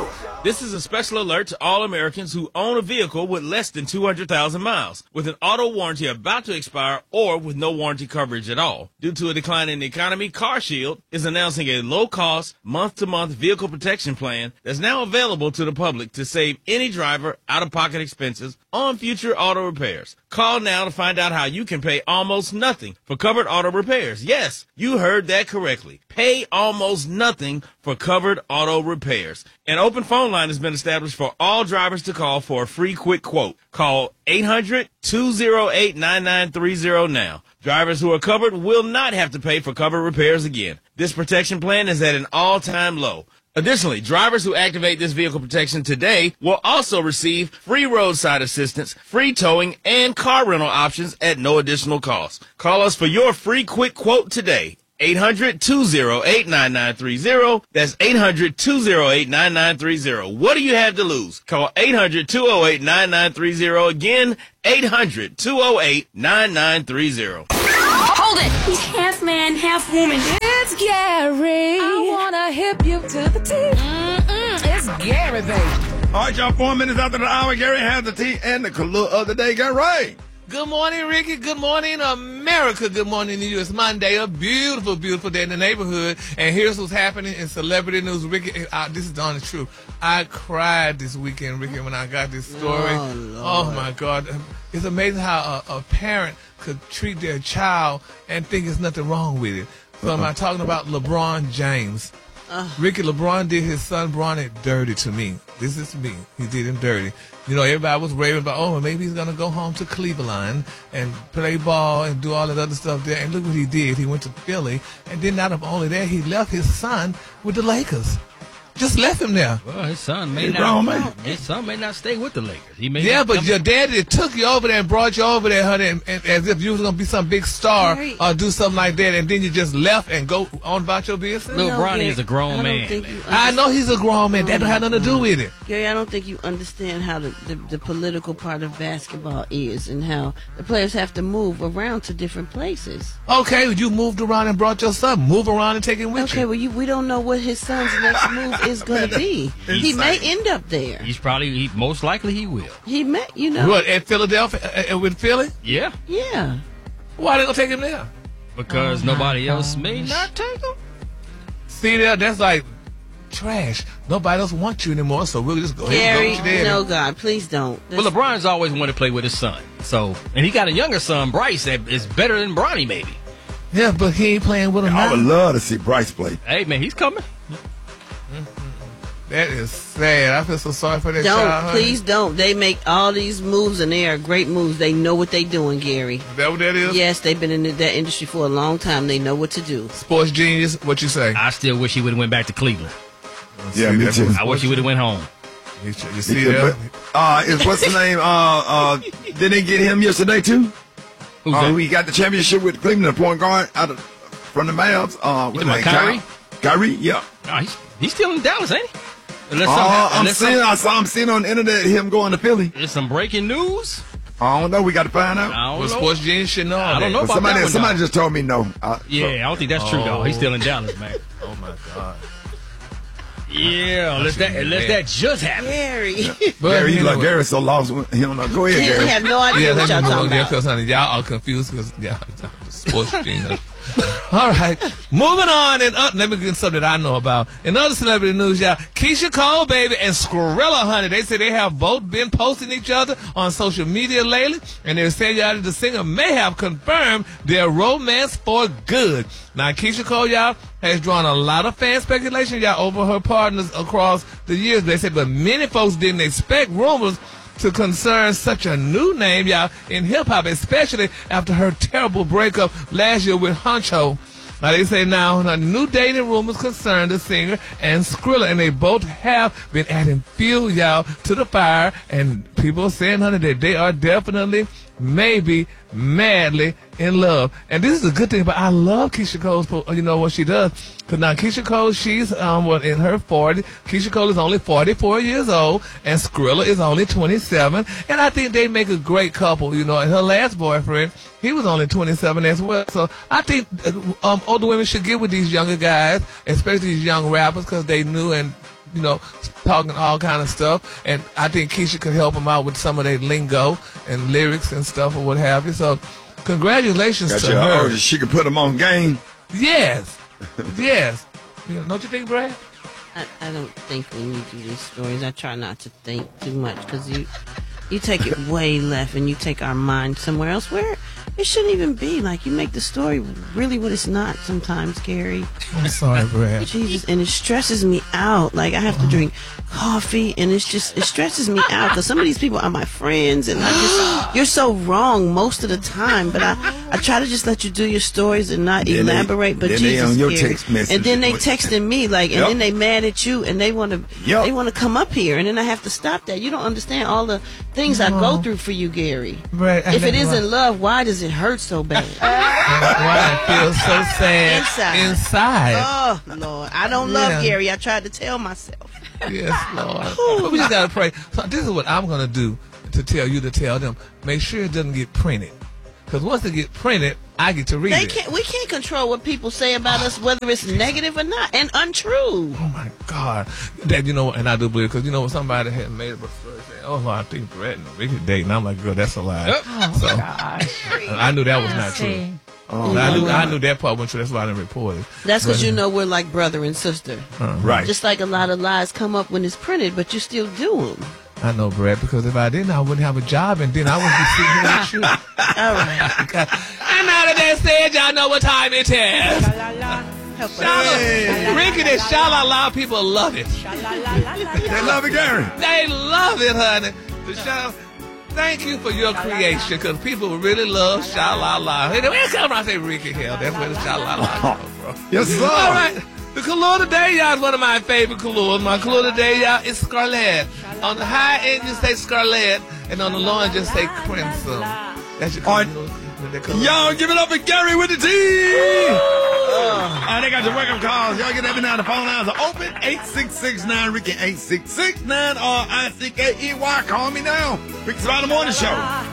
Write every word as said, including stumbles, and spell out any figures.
Show. This is a special alert to all Americans who own a vehicle with less than two hundred thousand miles, with an auto warranty about to expire or with no warranty coverage at all. Due to a decline in the economy, CarShield is announcing a low-cost, month-to-month vehicle protection plan that's now available to the public to save any driver out-of-pocket expenses on future auto repairs. Call now to find out how you can pay almost nothing for covered auto repairs. Yes, you heard that correctly. Pay almost nothing for covered auto repairs. An open phone line has been established for all drivers to call for a free quick quote. Call eight hundred, two oh eight, nine nine three oh now. Drivers who are covered will not have to pay for covered repairs again. This protection plan is at an all-time low. Additionally, drivers who activate this vehicle protection today will also receive free roadside assistance, free towing, and car rental options at no additional cost. Call us for your free quick quote today. eight hundred, two oh eight, nine nine three oh. That's eight hundred, two oh eight, nine nine three oh. What do you have to lose? Call eight hundred, two oh eight, nine nine three oh. Again, eight hundred, two oh eight, nine nine three oh. Hold it! He's half man, half woman. It's Gary. I wanna hip you to the T. Mm-mm, it's Gary, baby. All right, y'all, four minutes after the hour, Gary has the tea and the color of the day. Got right. Good morning, Ricky. Good morning, America. Good morning to you. It's Monday, a beautiful, beautiful day in the neighborhood. And here's what's happening in celebrity news. Ricky, uh, this is the honest truth. I cried this weekend, Ricky, when I got this story. Oh, oh my God. It's amazing how a, a parent could treat their child and think there's nothing wrong with it. So uh-huh. I'm talking about LeBron James. Uh, Ricky, LeBron did his son Bronny dirty to me. This is me. He did him dirty. You know, everybody was raving about, oh, maybe he's going to go home to Cleveland and play ball and do all that other stuff there. And look what he did. He went to Philly. And then not only that, he left his son with the Lakers. Just left him there. Well, his son may He's not. grown, man. His son may not stay with the Lakers. He may. Yeah, not but come your daddy took you over there and brought you over there, honey, and, and, as if you was gonna be some big star Gary. or do something like that, and then you just left and go on about your business. Lil No, Bronny Gary, is a grown I don't man. think you I know he's a grown man. That don't have nothing to do with it. Gary, I don't think you understand how the, the, the political part of basketball is and how the players have to move around to different places. Okay, you moved around and brought your son. Move around and take him with Okay, you. well, you, we don't know what his son's next move is going to be. He may end up there. He's probably, he, most likely he will. He may, you know. What, at Philadelphia, uh, uh, with Philly? Yeah, Yeah. Why they gonna take him there? because Oh, nobody my else may gosh. not take him. See there, that's like trash. Nobody else wants you anymore, so we'll just go ahead Gary, and go with your daddy. no, God, please don't. Well, LeBron's always wanted to play with his son. So, and he got a younger son, Bryce, that is better than Bronny, maybe. Yeah, but he ain't playing with him I would now. love to see Bryce play. Hey, man, he's coming. That is sad. I feel so sorry for that Don't, child. honey. please don't. They make all these moves, and they are great moves. They know what they're doing, Gary. Is that what that is? Yes, they've been in that industry for a long time. They know what to do. Sports genius, what you say? I still wish he would have went back to Cleveland. Yeah, See, me that too. was- I wish he would have went home. You you see that? Uh, is what's the name? Uh, uh, did they get him yesterday too? Who's Uh, that? we got the championship with Cleveland, the point guard out of from the Mavs. Uh, what's talking his about name? Kyrie, yeah. No, he's, he's still in Dallas, ain't he? Unless Uh, some- I'm unless some- seeing, I saw, I'm seeing on the internet him going to Philly. There's some breaking news. I don't know. We got to find out. I Well, don't know. sports genius should know. all I don't that. know But about somebody, that one, somebody though. just told me no. Uh, Yeah, I don't think that's true, though. He's still in Dallas, man. Oh my God. Yeah, unless that, unless that just happened. Gary. But Gary, he's like anyway. Gary's so lost. He don't know. Go ahead, He Gary. have no idea Yeah, what y'all let me talking move on about. because honey, y'all are confused because yeah, sports genius. All right, moving on and up. Let me get something that I know about. In other celebrity news, y'all, Keisha Cole, baby, and Skrilla, honey, they say they have both been posting each other on social media lately, and they're saying y'all that the singer may have confirmed their romance for good. Now, Keisha Cole, y'all, has drawn a lot of fan speculation, y'all, over her partners across the years. They said, but many folks didn't expect rumors to concern such a new name, y'all, in hip-hop, especially after her terrible breakup last year with Huncho. Now, they say now, now new dating rumors concern the singer and Skrilla, and they both have been adding fuel, y'all, to the fire, and people are saying, honey, that they are definitely, maybe, madly in love. And this is a good thing, but I love Keisha Cole's, you know, what she does. Because now Keisha Cole, she's um, what, in her forties. Keisha Cole is only forty-four years old, and Skrilla is only twenty-seven. And I think they make a great couple, you know. And her last boyfriend, he was only twenty-seven as well. So I think um, older women should get with these younger guys, especially these young rappers, because they knew and, you know, talking all kind of stuff. And I think Keisha could help them out with some of their lingo and lyrics and stuff or what have you. So congratulations Got to your her. urge. She could put them on game. Yes. Yes. You know, don't you think, Brad? I, I don't think when you do these stories, I try not to think too much because you you take it way left and you take our mind somewhere else where it shouldn't even be. Like, you make the story really what it's not sometimes, Gary. I'm sorry, Brad. Jesus, and it stresses me out. Like, I have to drink coffee, and it's just, it stresses me out because some of these people are my friends, and I just, you're so wrong most of the time. But I, I try to just let you do your stories and not Then they- elaborate. But then they Jesus, on your Gary. text message. and then they texting me like, and Yep. then they mad at you, and they want to, Yep. they want to come up here, and then I have to stop that. You don't understand all the things I go through for you, Gary. Brad, I If it know isn't why- love, why does it hurt so bad? why I feel so sad Inside. inside. Oh Lord, I don't love Yeah. Gary. I tried to tell myself. Yes, Lord. But we just gotta pray. So this is what I'm gonna do to tell you to tell them. Make sure it doesn't get printed, because once it get printed, I get to read They it. can't. We can't control what people say about us, whether it's negative or not, and untrue. Oh my God, that you know, and I do believe, because you know, somebody had made it before saying, "Oh, Lord, I think Brett and Ricky dating." I'm like, "Girl, that's a lie." So I knew that was not true. Oh, I knew I knew that part wasn't true. That's why I didn't report it. That's because But- you know we're like brother and sister. Right. Just like a lot of lies come up when it's printed, but you still do them. I know, Brett, because if I didn't, I wouldn't have a job, and then I wouldn't be sitting here with you. All right. And now that they said, y'all know what time it is. Help us. Shala, Ricky, this sha-la-la, people love it. They love it, Gary. They love it, honey. The sha- Thank you for your creation, because people really love sha-la-la. Hey, where it come from? I say Ricky Hill. That's where the sha-la-la comes from. Yes, sir. All right. The color today, y'all, is one of my favorite colors. My color today, y'all, is scarlet. On the high end, you say scarlet, and on the low end, just say crimson. That's your All right. color. That color. Y'all give it up for Gary with the T. All right, they got your wake-up calls. Y'all get every now. The phone lines are open. eight six six nine Ricky, eight six six nine R I C K E Y. Call me now. Ricky Survivor Morning Show.